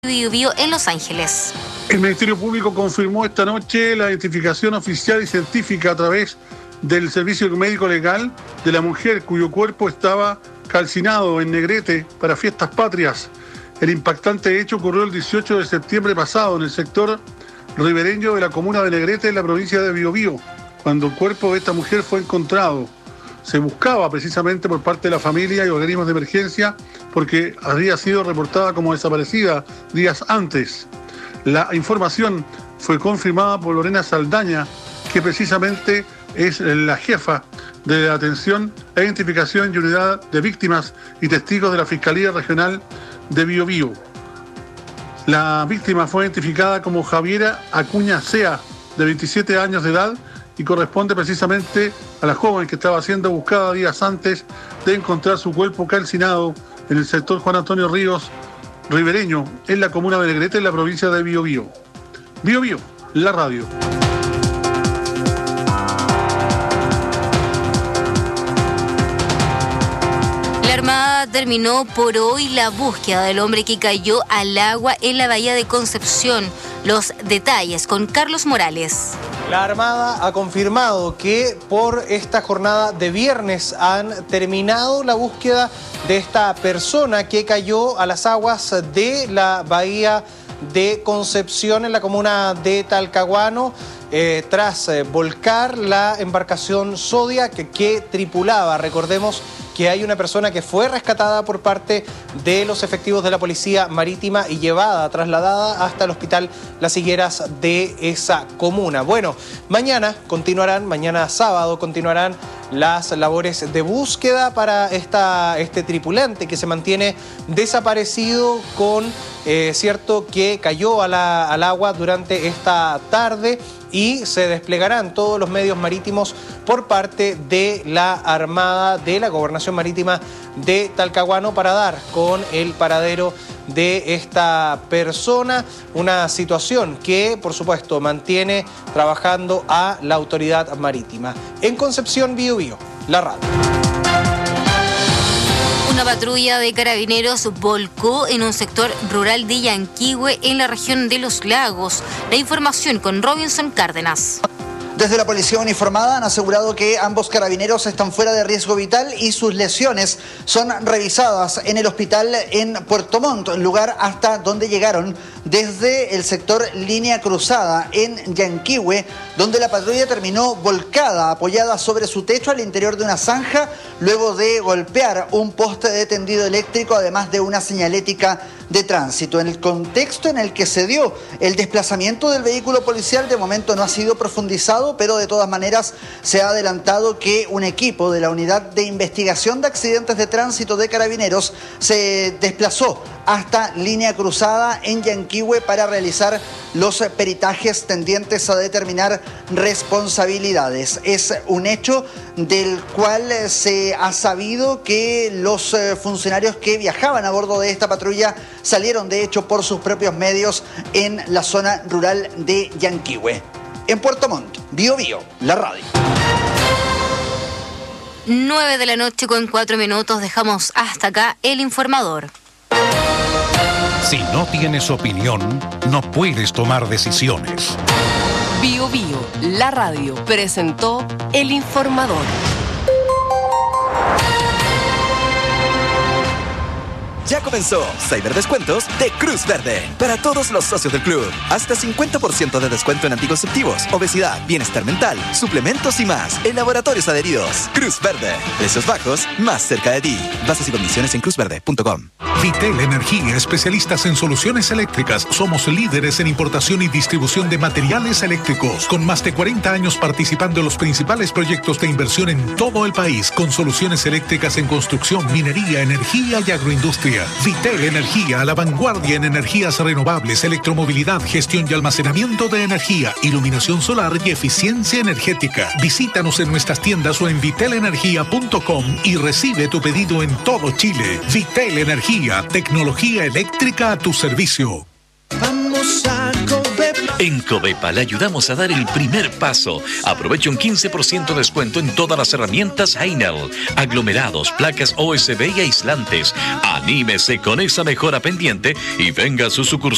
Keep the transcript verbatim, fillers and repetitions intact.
Bío Bío en Los Ángeles. El Ministerio Público confirmó esta noche la identificación oficial y científica a través del servicio médico legal de la mujer cuyo cuerpo estaba calcinado en Negrete para fiestas patrias. El impactante hecho ocurrió el dieciocho de septiembre pasado en el sector ribereño de la comuna de Negrete en la provincia de Bío Bío, cuando el cuerpo de esta mujer fue encontrado. Se buscaba precisamente por parte de la familia y organismos de emergencia porque había sido reportada como desaparecida días antes. La información fue confirmada por Lorena Saldaña, que precisamente es la jefa de la atención e identificación y unidad de víctimas y testigos de la Fiscalía Regional de Bío Bío. La víctima fue identificada como Javiera Acuña Sea, de veintisiete años de edad, y corresponde precisamente a la joven que estaba siendo buscada días antes de encontrar su cuerpo calcinado en el sector Juan Antonio Ríos ribereño, en la comuna de Negrete, en la provincia de Bío Bío. Bío Bío, la radio. La Armada terminó por hoy la búsqueda del hombre que cayó al agua en la bahía de Concepción. Los detalles con Carlos Morales. La Armada ha confirmado que por esta jornada de viernes han terminado la búsqueda de esta persona que cayó a las aguas de la bahía de Concepción en la comuna de Talcahuano eh, tras eh, volcar la embarcación Zodiac que, que tripulaba. Recordemos que hay una persona que fue rescatada por parte de los efectivos de la Policía Marítima y llevada, trasladada hasta el Hospital Las Higueras de esa comuna. Bueno, mañana continuarán, mañana sábado continuarán las labores de búsqueda para esta, este tripulante que se mantiene desaparecido con, eh, cierto, que cayó a la, al agua durante esta tarde, y se desplegarán todos los medios marítimos por parte de la Armada de la Gobernación Marítima de Talcahuano para dar con el paradero de esta persona, una situación que, por supuesto, mantiene trabajando a la autoridad marítima. En Concepción, Bío Bío, la radio. Una patrulla de carabineros volcó en un sector rural de Yanquihue en la región de Los Lagos. La información con Robinson Cárdenas. Desde la policía uniformada han asegurado que ambos carabineros están fuera de riesgo vital y sus lesiones son revisadas en el hospital en Puerto Montt, lugar hasta donde llegaron desde el sector Línea Cruzada en Yanquihue, donde la patrulla terminó volcada, apoyada sobre su techo al interior de una zanja, luego de golpear un poste de tendido eléctrico, además de una señalética de tránsito. En el contexto en el que se dio el desplazamiento del vehículo policial, de momento no ha sido profundizado, pero de todas maneras se ha adelantado que un equipo de la Unidad de Investigación de Accidentes de Tránsito de Carabineros se desplazó hasta Línea Cruzada en Yanquihue para realizar los peritajes tendientes a determinar responsabilidades. Es un hecho del cual se ha sabido que los funcionarios que viajaban a bordo de esta patrulla salieron de hecho por sus propios medios en la zona rural de Yanquihue. En Puerto Montt, Bío Bío, la radio. nueve de la noche con cuatro minutos, dejamos hasta acá el informador. Si no tienes opinión, no puedes tomar decisiones. Bío Bío, la radio, presentó el informador. Ya comenzó Cyberdescuentos de Cruz Verde para todos los socios del club. Hasta cincuenta por ciento de descuento en anticonceptivos, obesidad, bienestar mental, suplementos y más en laboratorios adheridos. Cruz Verde, precios bajos, más cerca de ti. Bases y condiciones en cruz verde punto com. Vitel Energía, especialistas en soluciones eléctricas. Somos líderes en importación y distribución de materiales eléctricos, con más de cuarenta años participando en los principales proyectos de inversión en todo el país, con soluciones eléctricas en construcción, minería, energía y agroindustria. Vitel Energía, a la vanguardia en energías renovables, electromovilidad, gestión y almacenamiento de energía, iluminación solar y eficiencia energética. Visítanos en nuestras tiendas o en vitel energía punto com y recibe tu pedido en todo Chile. Vitel Energía, tecnología eléctrica a tu servicio. Vamos a Covepa. En Covepa le ayudamos a dar el primer paso. Aproveche un quince por ciento de descuento en todas las herramientas Heinel, aglomerados, placas O S B y aislantes. Anímese con esa mejora pendiente y venga a su sucursal